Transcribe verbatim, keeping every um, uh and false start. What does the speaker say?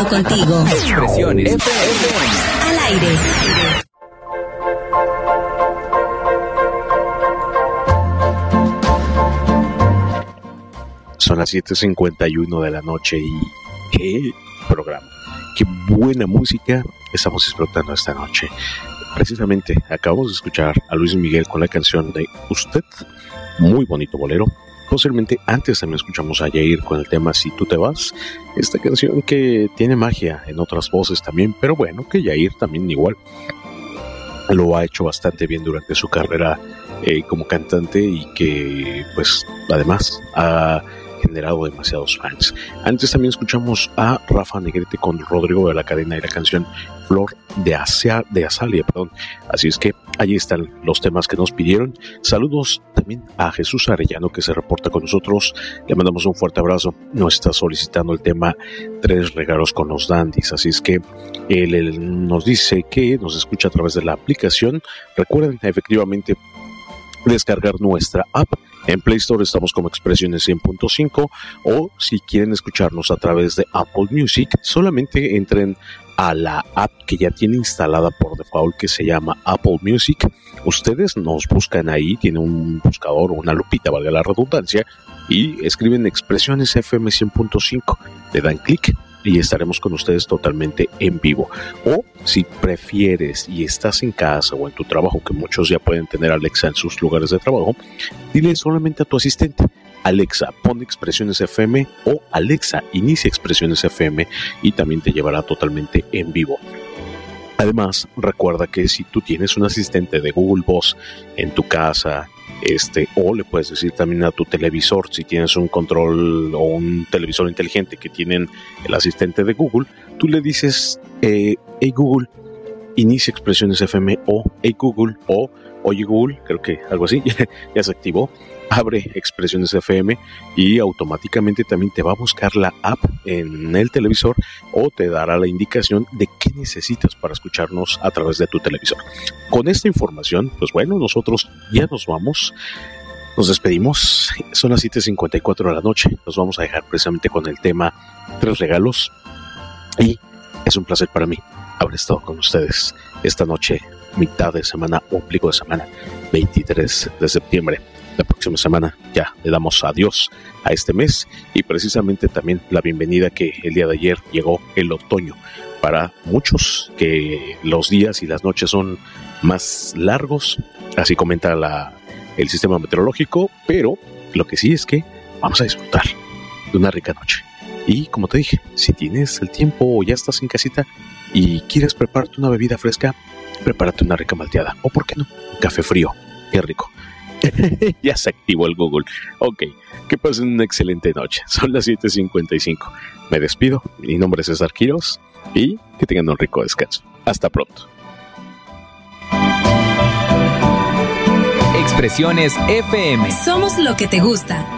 contigo. Expresiones F M. Al aire. Son las siete cincuenta y uno de la noche y qué programa, qué buena música estamos disfrutando esta noche. Precisamente acabamos de escuchar a Luis Miguel con la canción de Usted, muy bonito bolero. Posiblemente antes también escuchamos a Yair con el tema Si tú te vas, esta canción que tiene magia en otras voces también, pero bueno, que Yair también igual lo ha hecho bastante bien durante su carrera eh, como cantante y que pues además ha generado demasiados fans. Antes también escuchamos a Rafa Negrete con Rodrigo de la Cadena y la canción Flor de, Asia, de Azalia, perdón. Así es que ahí están los temas que nos pidieron. Saludos también a Jesús Arellano, que se reporta con nosotros. Le mandamos un fuerte abrazo. Nos está solicitando el tema Tres regalos con los dandis. Así es que él, él nos dice que nos escucha a través de la aplicación. Recuerden efectivamente descargar nuestra app. En Play Store estamos como Expresiones cien punto cinco, o si quieren escucharnos a través de Apple Music, solamente entren a la app que ya tiene instalada por default, que se llama Apple Music. Ustedes nos buscan ahí, tiene un buscador o una lupita, valga la redundancia, y escriben Expresiones F M cien punto cinco, le dan clic y estaremos con ustedes totalmente en vivo. O si prefieres y estás en casa o en tu trabajo, que muchos ya pueden tener Alexa en sus lugares de trabajo, dile solamente a tu asistente: Alexa, pon Expresiones F M, o Alexa, inicia Expresiones F M, y también te llevará totalmente en vivo. Además, recuerda que si tú tienes un asistente de Google Voz en tu casa, este, o le puedes decir también a tu televisor, si tienes un control o un televisor inteligente que tienen el asistente de Google, tú le dices, eh, hey Google, inicia Expresiones F M, o hey Google, o oye Google, creo que algo así, ya se activó, abre Expresiones F M, y automáticamente también te va a buscar la app en el televisor, o te dará la indicación de qué necesitas para escucharnos a través de tu televisor. Con esta información, pues bueno, nosotros ya nos vamos, nos despedimos. Son las siete cincuenta y cuatro de la noche, nos vamos a dejar precisamente con el tema Tres regalos, y es un placer para mí haber estado con ustedes esta noche, mitad de semana, ombligo de semana, veintitrés de septiembre. La próxima semana ya le damos adiós a este mes, y precisamente también la bienvenida que el día de ayer llegó el otoño. Para muchos que los días y las noches son más largos, así comenta la, el sistema meteorológico, pero lo que sí es que vamos a disfrutar de una rica noche. Y como te dije, si tienes el tiempo o ya estás en casita y quieres prepararte una bebida fresca, prepárate una rica malteada, o por qué no, un café frío, qué rico. Ya se activó el Google. Ok, que pasen una excelente noche. Son las siete cincuenta y cinco. Me despido. Mi nombre es César Quiroz, y que tengan un rico descanso. Hasta pronto. Expresiones F M. Somos lo que te gusta.